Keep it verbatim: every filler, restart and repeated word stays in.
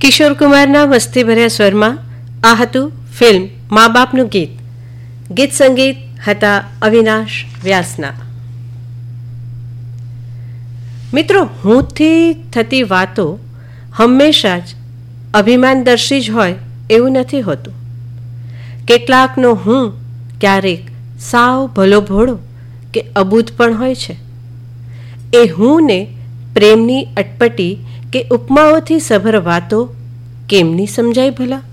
કિશોર કુમારના મસ્તીભર્યા સ્વરમાં આ હતું ફિલ્મ મા બાપનું ગીત. ગીત સંગીત હતા અવિનાશ વ્યાસના. મિત્રો, હુંથી થતી વાતો હંમેશા જ અભિમાનદર્શી જ હોય એવું નથી હોતું. કેટલાકનો હું ક્યારેક સાવ ભલો ભોળો કે અબૂધ પણ હોય છે. એ હુંને પ્રેમની અટપટી કે ઉપમાઓથી સભર વાતો કેમની સમજાય ભલા?